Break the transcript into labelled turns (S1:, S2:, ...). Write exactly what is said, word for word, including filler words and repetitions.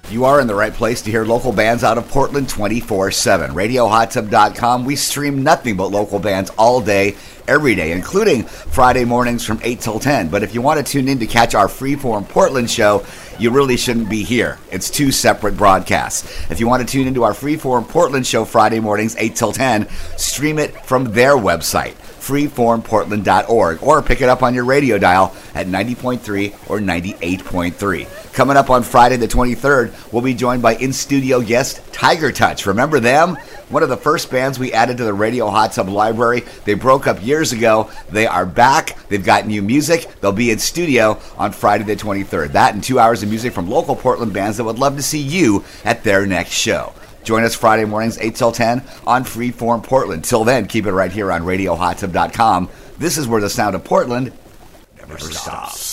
S1: You are in the right place to hear local bands out of Portland twenty-four seven. radio hot tub dot com. We stream nothing but local bands all day, every day, including Friday mornings from eight till ten. But if you want to tune in to catch our Freeform Portland show, you really shouldn't be here. It's two separate broadcasts. If you want to tune into our Freeform Portland show Friday mornings, eight till ten, stream it from their website, freeform portland dot org, or pick it up on your radio dial at ninety point three or ninety-eight point three. Coming up on Friday the twenty-third, we'll be joined by in-studio guest Tiger Touch. Remember them? One of the first bands we added to the Radio Hot Tub library. They broke up years ago. They are back. They've got new music. They'll be in studio on Friday the twenty-third. That and two hours of music from local Portland bands that would love to see you at their next show. Join us Friday mornings, eight till ten on Freeform Portland. Till then, keep it right here on radio hot tub dot com. This is where the sound of Portland never stops.